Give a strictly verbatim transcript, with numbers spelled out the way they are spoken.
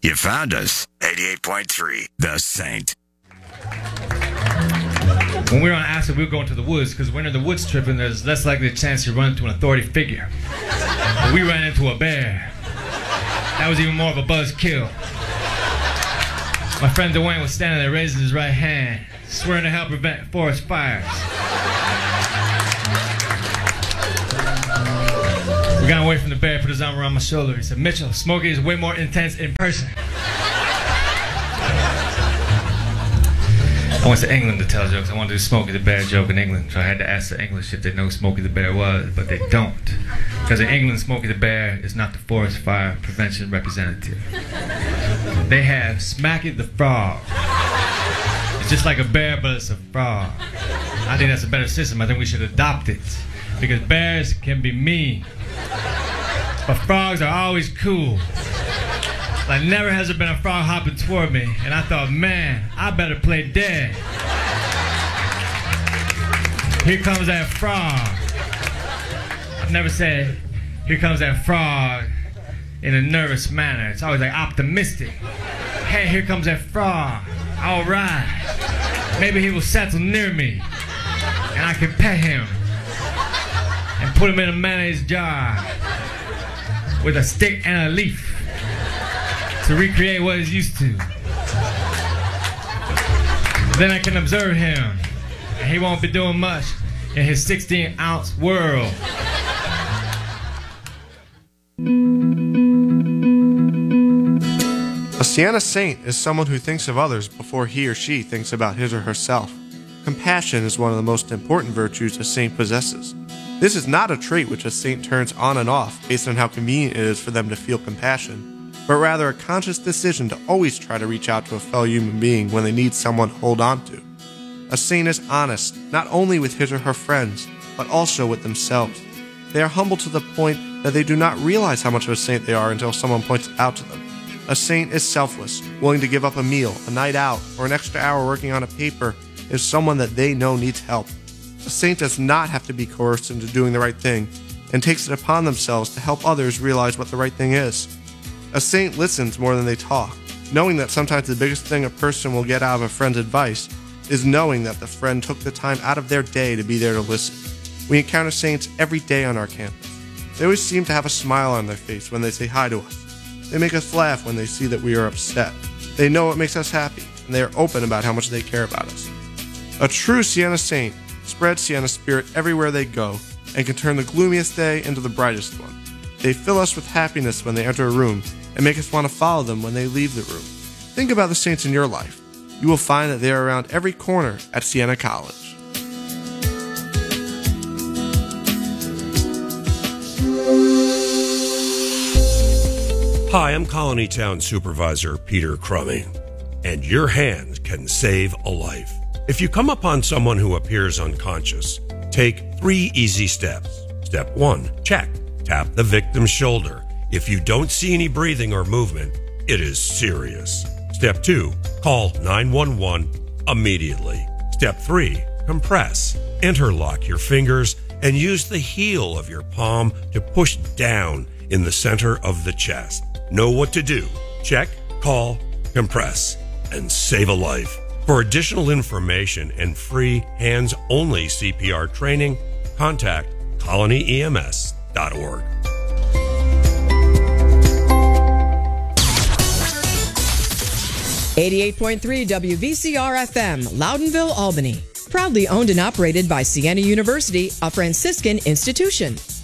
You found us. eighty-eight point three, The Saint. When we were on acid, we were going to the woods, because when you're in the woods tripping, there's less likely a chance you run into an authority figure. But we ran into a bear. That was even more of a buzzkill. My friend Dwayne was standing there raising his right hand, swearing to help prevent forest fires. We got away from the bear, put his arm around my shoulder. He said, "Mitchell, Smokey is way more intense in person." I went to England to tell jokes. I wanted to do Smokey the Bear joke in England, so I had to ask the English if they know Smokey the Bear was, but they don't. Because in England, Smokey the Bear is not the forest fire prevention representative. They have Smacky the Frog. It's just like a bear, but it's a frog. I think that's a better system. I think we should adopt it. Because bears can be mean, but frogs are always cool. Like, never has there been a frog hopping toward me, and I thought, man, I better play dead. Here comes that frog. I've never said, here comes that frog in a nervous manner. It's always like optimistic. Hey, here comes that frog. All right. Maybe he will settle near me, and I can pet him and put him in a mayonnaise jar with a stick and a leaf to recreate what he's used to. Then I can observe him, and he won't be doing much in his sixteen ounce world. A Siena Saint is someone who thinks of others before he or she thinks about his or herself. Compassion is one of the most important virtues a saint possesses. This is not a trait which a saint turns on and off based on how convenient it is for them to feel compassion, but rather a conscious decision to always try to reach out to a fellow human being when they need someone to hold on to. A saint is honest, not only with his or her friends, but also with themselves. They are humble to the point that they do not realize how much of a saint they are until someone points it out to them. A saint is selfless, willing to give up a meal, a night out, or an extra hour working on a paper if someone that they know needs help. A saint does not have to be coerced into doing the right thing, and takes it upon themselves to help others realize what the right thing is. A saint listens more than they talk, knowing that sometimes the biggest thing a person will get out of a friend's advice is knowing that the friend took the time out of their day to be there to listen. We encounter saints every day on our campus. They always seem to have a smile on their face when they say hi to us. They make us laugh when they see that we are upset. They know what makes us happy, and they are open about how much they care about us. A true Siena Saint spreads Siena spirit everywhere they go and can turn the gloomiest day into the brightest one. They fill us with happiness when they enter a room and make us want to follow them when they leave the room. Think about the saints in your life. You will find that they are around every corner at Siena College. Hi, I'm Colony Town Supervisor Peter Crummy, and your hand can save a life. If you come upon someone who appears unconscious, take three easy steps. Step one, check. Tap the victim's shoulder. If you don't see any breathing or movement, it is serious. Step two, call nine one one immediately. Step three, compress. Interlock your fingers and use the heel of your palm to push down in the center of the chest. Know what to do. Check, call, compress, and save a life. For additional information and free hands-only C P R training, contact colony E M S dot org. eighty-eight point three W V C R F M, Loudonville, Albany. Proudly owned and operated by Siena University, a Franciscan institution.